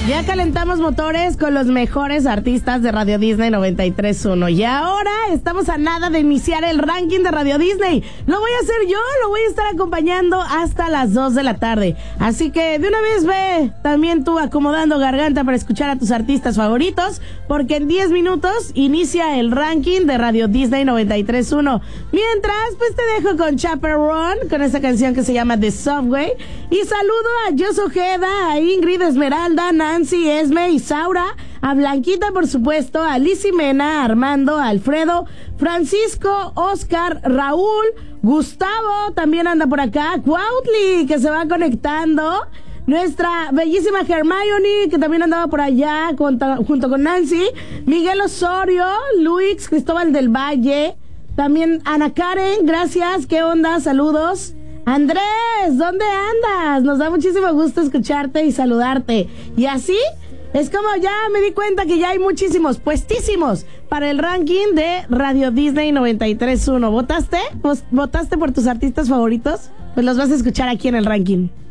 Ya calentamos motores con los mejores artistas de Radio Disney 93.1. Y ahora estamos a nada de iniciar el ranking de Radio Disney. Lo voy a hacer yo, lo voy a estar acompañando hasta las 2 de la tarde. Así que de una vez ve también tú acomodando garganta para escuchar a tus artistas favoritos, porque en 10 minutos inicia el ranking de Radio Disney 93.1. Mientras, pues te dejo con Chaperone, con esta canción que se llama The Subway. Y saludo a Jos Ojeda, a Ingrid, Esmeralda, Nancy, Esme, Isaura, a Blanquita, por supuesto, a Lizy Mena, a Armando, a Alfredo, Francisco, Oscar, Raúl, Gustavo, también anda por acá, Cuautli, que se va conectando, nuestra bellísima Hermione, que también andaba por allá junto con Nancy, Miguel Osorio, Luis, Cristóbal del Valle, también Ana Karen, gracias, ¿qué onda? Saludos. Andrés, ¿dónde andas? Nos da muchísimo gusto escucharte y saludarte. Y así es como ya me di cuenta que ya hay muchísimos puestísimos para el ranking de Radio Disney 93.1. ¿Votaste? ¿Votaste por tus artistas favoritos? Pues los vas a escuchar aquí en el ranking.